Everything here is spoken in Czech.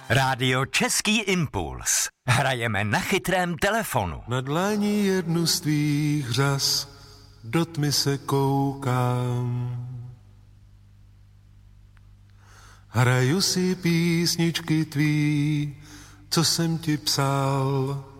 Rádio Český impuls. Hrajeme na chytrém telefonu. Na dlani jednu z tvých řas do tmy se koukám. Hraju si písničky tvý, co jsem ti psal.